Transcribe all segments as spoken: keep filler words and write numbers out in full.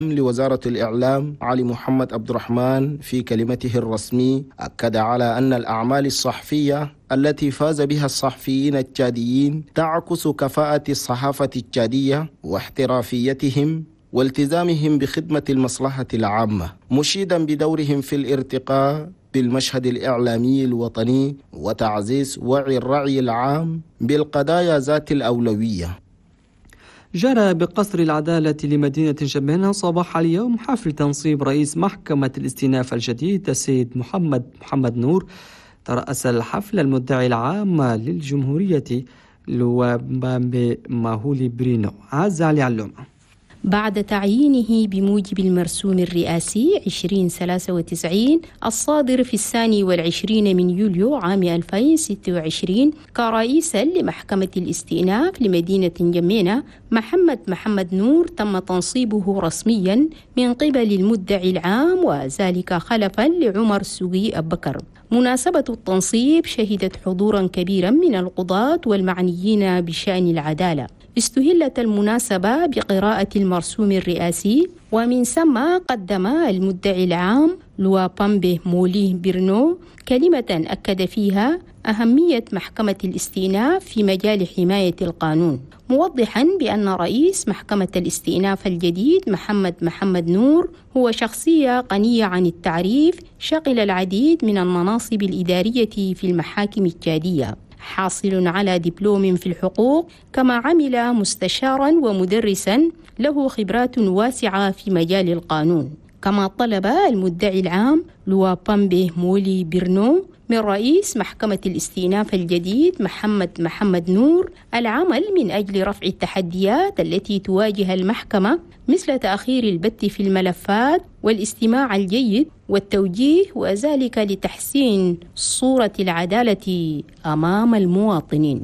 لوزارة الإعلام علي محمد عبد الرحمن في كلمته الرسمي أكد على أن الأعمال الصحفية التي فاز بها الصحفيين التشاديين تعكس كفاءة الصحافة التشادية واحترافيتهم والتزامهم بخدمة المصلحة العامة، مشيدا بدورهم في الارتقاء بالمشهد الإعلامي الوطني وتعزيز وعي الرعي العام بالقضايا ذات الأولوية. جرى بقصر العدالة لمدينة جمينة صباح اليوم حفل تنصيب رئيس محكمة الاستئناف الجديد السيد محمد محمد نور. ترأس الحفل المدعي العام للجمهورية لوبامبي ماهولي برينو عز علي علومة. بعد تعيينه بموجب المرسوم الرئاسي عشرين ثلاثة وتسعين الصادر في الثاني والعشرين من يوليو عام ألفين وستة وعشرين كرئيسا لمحكمة الاستئناف لمدينة جمينة، محمد محمد نور تم تنصيبه رسميا من قبل المدعي العام، وذلك خلفا لعمر سوقي أبكر. مناسبة التنصيب شهدت حضورا كبيرا من القضاة والمعنيين بشأن العدالة. استهلت المناسبة بقراءة المرسوم الرئاسي، ومن ثم قدم المدعي العام لوبامبي مولي برنو كلمة أكد فيها أهمية محكمة الاستئناف في مجال حماية القانون، موضحا بأن رئيس محكمة الاستئناف الجديد محمد محمد نور هو شخصية غنية عن التعريف، شغل العديد من المناصب الإدارية في المحاكم التشادية، حاصل على دبلوم في الحقوق، كما عمل مستشارا ومدرسا له خبرات واسعة في مجال القانون. كما طلب المدعي العام لوبامبي مولي برنو من رئيس محكمة الاستئناف الجديد محمد محمد نور العمل من أجل رفع التحديات التي تواجه المحكمة، مثل تأخير البت في الملفات والاستماع الجيد والتوجيه، وذلك لتحسين صورة العدالة أمام المواطنين.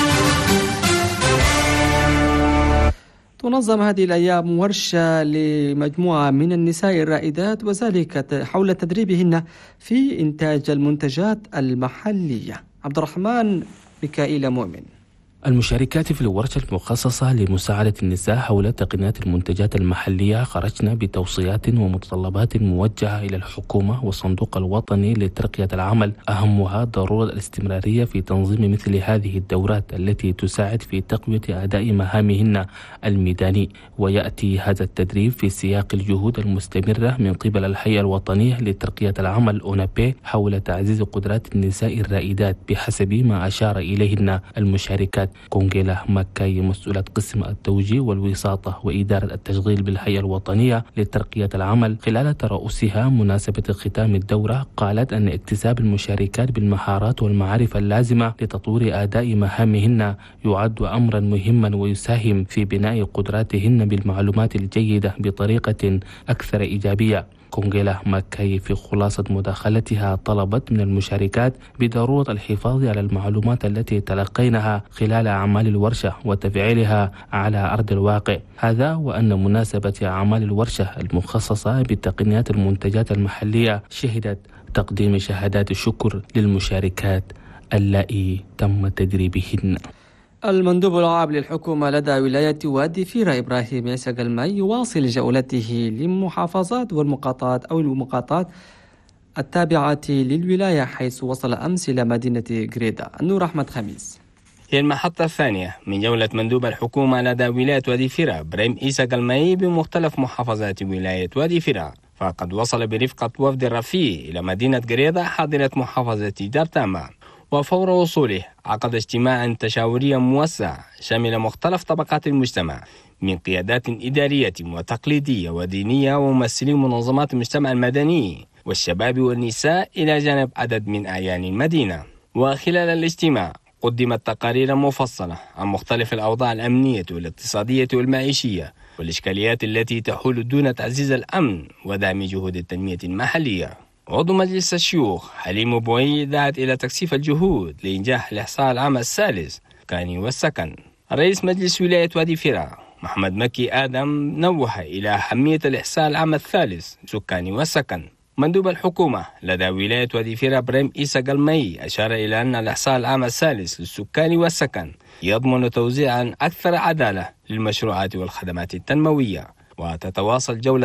تنظم هذه الأيام ورشة لمجموعة من النساء الرائدات، وذلك حول تدريبهن في إنتاج المنتجات المحلية. عبد الرحمن ميكائيل مؤمن. المشاركات في الورشة المخصصة لمساعدة النساء حول تقنيات المنتجات المحلية خرجنا بتوصيات ومتطلبات موجهة إلى الحكومة والصندوق الوطني لترقية العمل، أهمها ضرورة الاستمرارية في تنظيم مثل هذه الدورات التي تساعد في تقوية أداء مهامهن الميداني. ويأتي هذا التدريب في سياق الجهود المستمرة من قبل الهيئة الوطنية لترقية العمل أونابي حول تعزيز قدرات النساء الرائدات بحسب ما أشار إليهن المشاركات. كونغيلا مكاي مسؤولة قسم التوجيه والوساطة وإدارة التشغيل بالهيئة الوطنية لترقية العمل خلال ترأسها مناسبة ختام الدورة، قالت أن اكتساب المشاركات بالمهارات والمعارف اللازمة لتطوير أداء مهامهن يعد أمرا مهما ويساهم في بناء قدراتهن بالمعلومات الجيدة بطريقة أكثر إيجابية. كونغيلا ماكاي في خلاصة مداخلتها طلبت من المشاركات بضرورة الحفاظ على المعلومات التي تلقيناها خلال أعمال الورشة وتفعيلها على أرض الواقع. هذا وأن مناسبة أعمال الورشة المخصصة بتقنيات المنتجات المحلية شهدت تقديم شهادات الشكر للمشاركات اللائي تم تدريبهن. المندوب العام للحكومة لدى ولاية وادي فيرا إبراهيم عيسى قلمي يواصل جولته للمحافظات والمقاطعات أو المقاطعات التابعة للولاية، حيث وصل أمس إلى مدينة غريدة. النور أحمد خميس. هي المحطة الثانية من جولة مندوب الحكومة لدى ولاية وادي فيرا إبراهيم عيسى قلمي بمختلف محافظات ولاية وادي فيرا، فقد وصل برفقة وفد الرفيع إلى مدينة غريدة حاضرة محافظة دارتاما. وفور وصوله عقد اجتماعا تشاوريا موسع شامل مختلف طبقات المجتمع من قيادات إدارية وتقليدية ودينية وممثلي منظمات المجتمع المدني والشباب والنساء إلى جانب عدد من أعيان المدينة. وخلال الاجتماع قدمت تقارير مفصلة عن مختلف الأوضاع الأمنية والاقتصادية والمعيشية والإشكاليات التي تحول دون تعزيز الأمن ودعم جهود التنمية المحلية. عضو مجلس الشيوخ حليم بوي دعت إلى تكثيف الجهود لإنجاح الإحصاء العام الثالث السكاني والسكن. رئيس مجلس ولاية وادي فيرا محمد مكي آدم نوه إلى أهمية الإحصاء العام الثالث السكاني والسكن. مندوب الحكومة لدى ولاية وادي فيرا إبراهيم عيسى قلمي أشار إلى أن الإحصاء العام الثالث للسكان والسكن يضمن توزيعا أكثر عدالة للمشروعات والخدمات التنموية. وتتواصل جولة